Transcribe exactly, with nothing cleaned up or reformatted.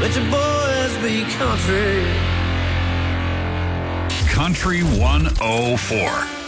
Let your boys be country. Country one oh four.